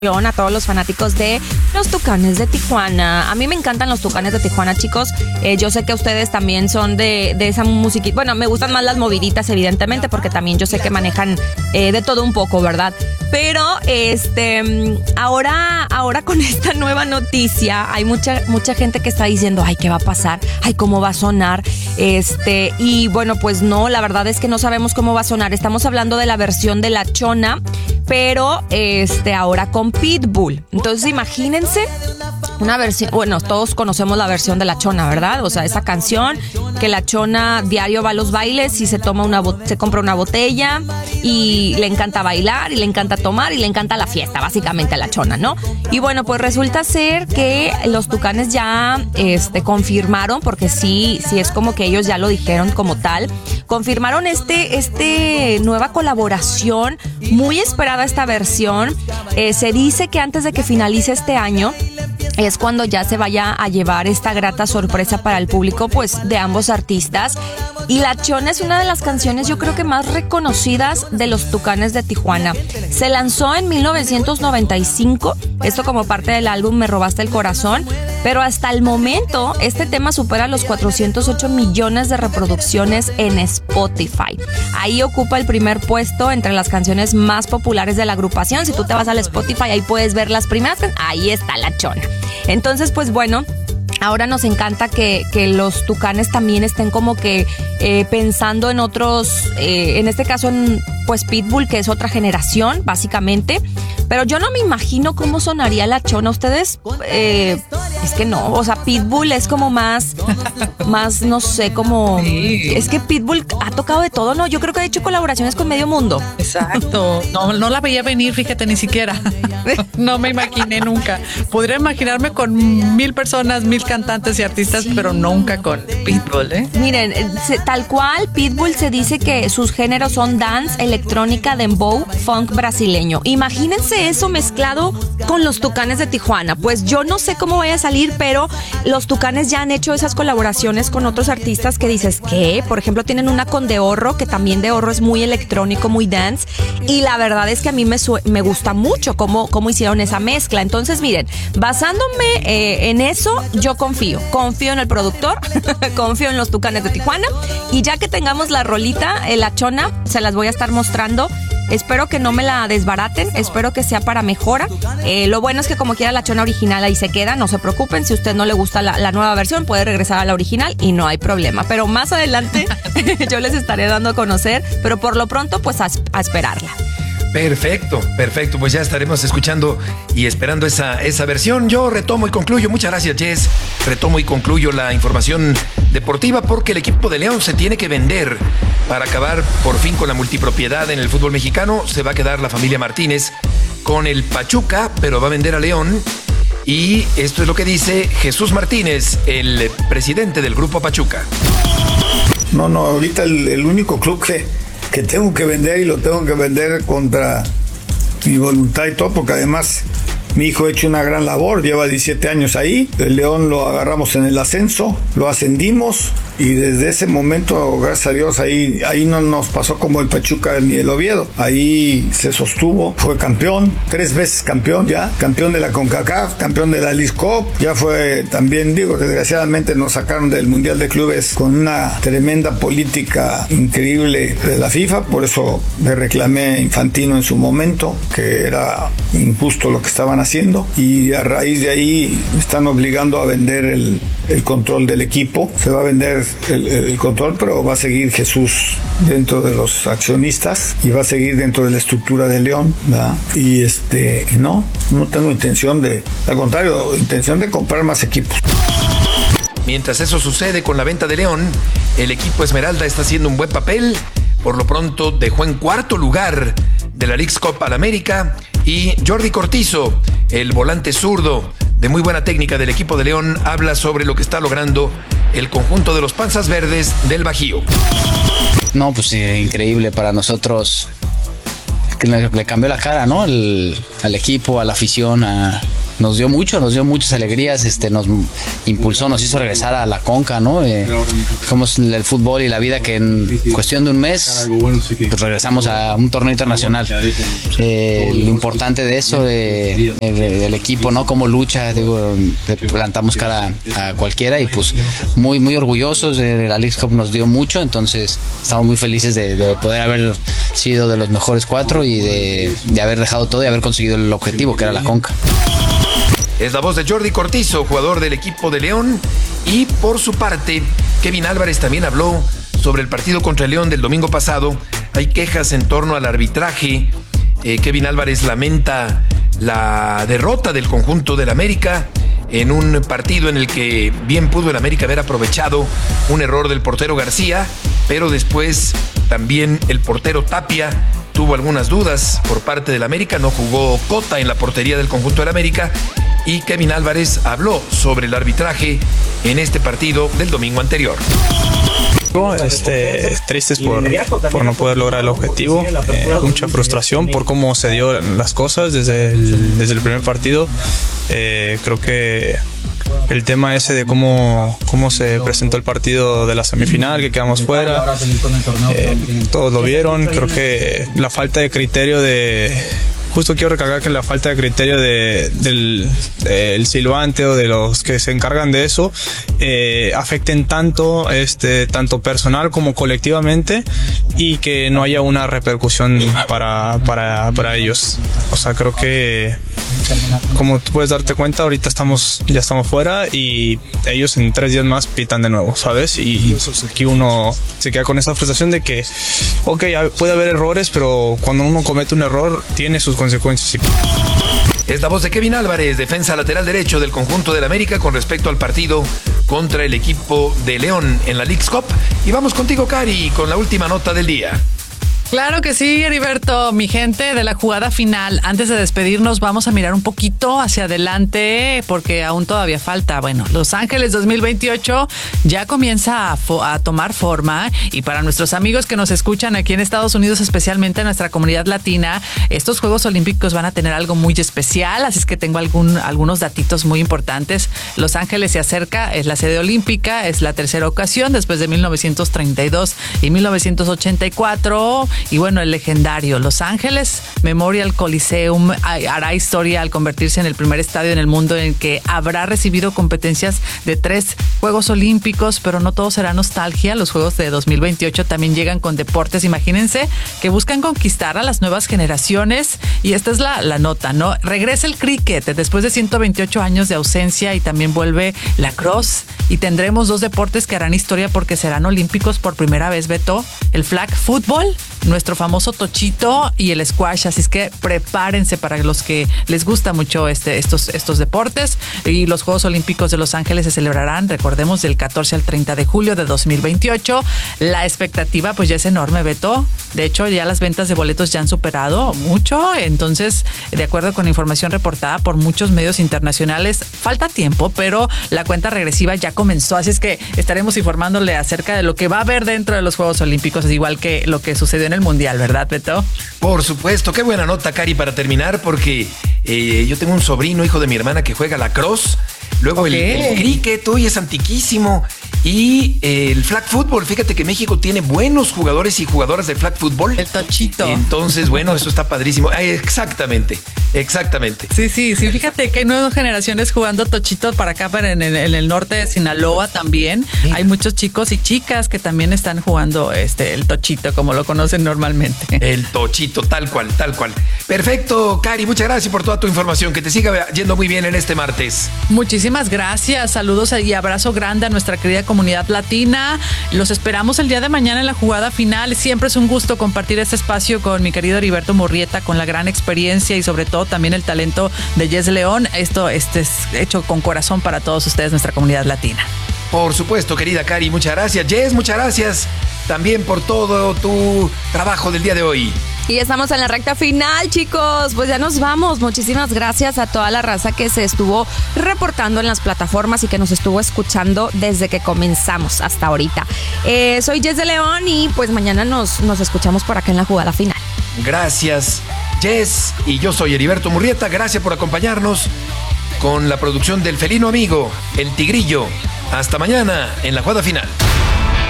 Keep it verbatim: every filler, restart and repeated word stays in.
A todos los fanáticos de los Tucanes de Tijuana. A mí me encantan los Tucanes de Tijuana, chicos. Eh, yo sé que ustedes también son de, de esa musiquita. Bueno, me gustan más las moviditas, evidentemente, porque también yo sé que manejan eh, de todo un poco, ¿verdad? Pero este ahora, ahora con esta nueva noticia, hay mucha, mucha gente que está diciendo, ay, ¿qué va a pasar? Ay, ¿cómo va a sonar? Este, y bueno, pues no, la verdad es que no sabemos cómo va a sonar. Estamos hablando de la versión de La Chona, pero este ahora con Pitbull. Entonces imagínense una versión, bueno, todos conocemos la versión de La Chona, ¿verdad? O sea, esa canción que La Chona diario va a los bailes y se toma una se compra una botella y le encanta bailar y le encanta tomar y le encanta la fiesta, básicamente a La Chona, ¿no? Y bueno, pues resulta ser que los Tucanes ya este confirmaron, porque sí, sí es como que ellos ya lo dijeron como tal, confirmaron este este nueva colaboración, muy esperada esta versión. Eh, se dice que antes de que finalice este año es cuando ya se vaya a llevar esta grata sorpresa para el público, pues, de ambos artistas. Y La Chona es una de las canciones, yo creo que más reconocidas de los Tucanes de Tijuana. Se lanzó en mil novecientos noventa y cinco, esto como parte del álbum Me Robaste el Corazón, pero hasta el momento este tema supera los cuatrocientos ocho millones de reproducciones en Spotify. Ahí ocupa el primer puesto entre las canciones más populares de la agrupación. Si tú te vas al Spotify, ahí puedes ver las primeras, ahí está La Chona. Entonces, pues bueno, ahora nos encanta que, que los Tucanes también estén como que eh, pensando en otros, eh, en este caso en pues Pitbull, que es otra generación, básicamente. Pero yo no me imagino cómo sonaría La Chona. Ustedes, eh, es que no, o sea, Pitbull es como más, más, no sé, como... Sí. Es que Pitbull ha tocado de todo, ¿no? Yo creo que ha hecho colaboraciones con medio mundo. Exacto. No, no la veía venir, fíjate, ni siquiera. No me imaginé nunca. Podría imaginarme con mil personas, mil cantantes y artistas, sí, pero nunca con Pitbull, ¿eh? Miren, tal cual, Pitbull se dice que sus géneros son dance, electrónica, dembow, funk brasileño. Imagínense eso mezclado con los Tucanes de Tijuana. Pues yo no sé cómo vaya a salir, pero los Tucanes ya han hecho esas colaboraciones con otros artistas que dices, ¿qué? Por ejemplo, tienen una con De Horro, que también De Horro es muy electrónico, muy dance, y la verdad es que a mí me, su- me gusta mucho cómo, cómo hicieron esa mezcla. Entonces, miren, basándome eh, en eso, yo confío, confío en el productor, confío en los Tucanes de Tijuana, y ya que tengamos la rolita, eh, La Chona, se las voy a estar mostrando. Espero que no me la desbaraten, espero que sea para mejora. Eh, lo bueno es que como quiera La Chona original ahí se queda, no se preocupen. Si a usted no le gusta la, la nueva versión, puede regresar a la original y no hay problema. Pero más adelante yo les estaré dando a conocer, pero por lo pronto pues a, a esperarla. Perfecto, perfecto, pues ya estaremos escuchando y esperando esa, esa versión. Yo retomo y concluyo, muchas gracias, Jess, retomo y concluyo la información deportiva porque el equipo de León se tiene que vender para acabar por fin con la multipropiedad en el fútbol mexicano. Se va a quedar la familia Martínez con el Pachuca, pero va a vender a León. Y esto es lo que dice Jesús Martínez, el presidente del Grupo Pachuca. No, no, ahorita el, el único club que... que tengo que vender y lo tengo que vender contra mi voluntad y todo, porque además mi hijo ha hecho una gran labor, lleva diecisiete años ahí. El León lo agarramos en el ascenso, lo ascendimos y desde ese momento, gracias a Dios, ahí, ahí no nos pasó como el Pachuca ni el Oviedo. Ahí se sostuvo, fue campeón, tres veces campeón ya, campeón de la CONCACAF, campeón de la Leagues Cup, ya fue también, digo, desgraciadamente nos sacaron del Mundial de Clubes con una tremenda política increíble de la FIFA, por eso le reclamé a Infantino en su momento, que era injusto lo que estaban haciendo, y a raíz de ahí me están obligando a vender el, el control del equipo. Se va a vender el, el control, pero va a seguir Jesús dentro de los accionistas y va a seguir dentro de la estructura de León, ¿verdad? Y este, no, no tengo intención de, al contrario, intención de comprar más equipos. Mientras eso sucede con la venta de León, el equipo Esmeralda está haciendo un buen papel. Por lo pronto dejó en cuarto lugar de la Leagues Cup al América, y Jordi Cortizo, el volante zurdo de muy buena técnica del equipo de León, habla sobre lo que está logrando el conjunto de los Panzas Verdes del Bajío. No, pues eh, increíble para nosotros, que le, le cambió la cara, ¿no? El, al equipo, a la afición, a nos dio mucho, nos dio muchas alegrías, este, nos impulsó, nos hizo regresar a la Conca, ¿no? Eh, como es el fútbol y la vida que en cuestión de un mes pues regresamos a un torneo internacional. Eh, lo importante de eso, de, de, del equipo, ¿no? Cómo lucha, digo, plantamos cara a cualquiera y pues muy, muy orgullosos. De la Leagues Cup nos dio mucho, entonces estamos muy felices de, de poder haber sido de los mejores cuatro y de, de haber dejado todo y haber conseguido el objetivo que era la Conca. Es la voz de Jordi Cortizo, jugador del equipo de León, y por su parte, Kevin Álvarez también habló sobre el partido contra el León del domingo pasado. Hay quejas en torno al arbitraje. Eh, Kevin Álvarez lamenta la derrota del conjunto del América en un partido en el que bien pudo el América haber aprovechado un error del portero García, pero después también el portero Tapia tuvo algunas dudas por parte del América. No jugó Cota en la portería del conjunto del América, y Kevin Álvarez habló sobre el arbitraje en este partido del domingo anterior. Este, tristes por, por no poder lograr el objetivo, eh, mucha frustración por cómo se dio las cosas desde el, desde el primer partido. Eh, creo que el tema ese de cómo, cómo se presentó el partido de la semifinal, que quedamos fuera, eh, todos lo vieron. Creo que la falta de criterio de... Justo quiero recalcar que la falta de criterio de, del, del silbante o de los que se encargan de eso eh, afecten tanto, este, tanto personal como colectivamente, y que no haya una repercusión para, para, para ellos. O sea, creo que, como tú puedes darte cuenta, ahorita estamos, ya estamos fuera y ellos en tres días más pitan de nuevo, ¿sabes? Y aquí uno se queda con esa frustración de que, ok, puede haber errores, pero cuando uno comete un error tiene sus consecuencias. Es la voz de Kevin Álvarez, defensa lateral derecho del conjunto del América, con respecto al partido contra el equipo de León en la Leagues Cup. Y vamos contigo, Cari, con la última nota del día. Claro que sí, Heriberto, mi gente, de la jugada final. Antes de despedirnos, vamos a mirar un poquito hacia adelante porque aún todavía falta. Bueno, Los Ángeles dos mil veintiocho ya comienza a, fo- a tomar forma, y para nuestros amigos que nos escuchan aquí en Estados Unidos, especialmente en nuestra comunidad latina, estos Juegos Olímpicos van a tener algo muy especial, así es que tengo algún, algunos datitos muy importantes. Los Ángeles se acerca, es la sede olímpica, es la tercera ocasión después de mil novecientos treinta y dos y mil novecientos ochenta y cuatro. Y bueno, el legendario Los Ángeles Memorial Coliseum hará historia al convertirse en el primer estadio en el mundo en el que habrá recibido competencias de tres Juegos Olímpicos, pero no todo será nostalgia. Los Juegos de dos mil veintiocho también llegan con deportes, imagínense, que buscan conquistar a las nuevas generaciones, y esta es la, la nota, ¿no? Regresa el cricket después de ciento veintiocho años de ausencia, y también vuelve la cross, y tendremos dos deportes que harán historia porque serán olímpicos por primera vez, Beto: el flag football, nuestro famoso tochito, y el squash. Así es que prepárense para los que les gusta mucho este, estos, estos deportes. Y los Juegos Olímpicos de Los Ángeles se celebrarán, recordemos, del catorce al treinta de julio de dos mil veintiocho. La expectativa pues ya es enorme, Beto. De hecho, ya las ventas de boletos ya han superado mucho. Entonces, de acuerdo con información reportada por muchos medios internacionales, falta tiempo, pero la cuenta regresiva ya comenzó. Así es que estaremos informándole acerca de lo que va a haber dentro de los Juegos Olímpicos, igual que lo que sucedió en el Mundial, ¿verdad, Beto? Por supuesto, qué buena nota, Cari, para terminar, porque eh, yo tengo un sobrino, hijo de mi hermana, que juega lacrosse. Luego el, el cricket, hoy es antiquísimo. Y eh, el flag football, fíjate que México tiene buenos jugadores y jugadoras de flag football. El tochito. Entonces, bueno, eso está padrísimo. Ah, exactamente, exactamente. Sí, sí, sí, fíjate que hay nuevas generaciones jugando tochito para acá, para en, en, en el norte de Sinaloa también. Sí. Hay muchos chicos y chicas que también están jugando este el tochito, como lo conocen normalmente. El tochito, tal cual, tal cual. Perfecto, Cari, muchas gracias por toda tu información. Que te siga yendo muy bien en este martes. Muchísimas gracias. Saludos y abrazo grande a nuestra querida comunidad latina. Los esperamos el día de mañana en la jugada final. Siempre es un gusto compartir este espacio con mi querido Heriberto Murrieta, con la gran experiencia y sobre todo también el talento de Jess León. Esto este es hecho con corazón para todos ustedes, nuestra comunidad latina. Por supuesto, querida Cari, muchas gracias. Jess, muchas gracias también por todo tu trabajo del día de hoy. Y estamos en la recta final, chicos. Pues ya nos vamos. Muchísimas gracias a toda la raza que se estuvo reportando en las plataformas y que nos estuvo escuchando desde que comenzamos hasta ahorita. Eh, soy Jess de León y pues mañana nos, nos escuchamos por acá en la jugada final. Gracias, Jess. Y yo soy Heriberto Murrieta. Gracias por acompañarnos. con la producción del felino amigo, el Tigrillo. Hasta mañana en la jugada final.